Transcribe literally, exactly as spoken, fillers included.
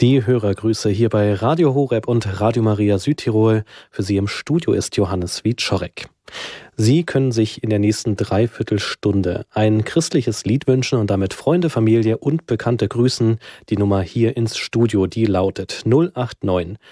Die Hörergrüße hier bei Radio Horeb und Radio Maria Südtirol. Für Sie im Studio ist Johannes Wieczorek. Sie können sich in der nächsten Dreiviertelstunde ein christliches Lied wünschen und damit Freunde, Familie und Bekannte grüßen. Die Nummer hier ins Studio, die lautet null acht neun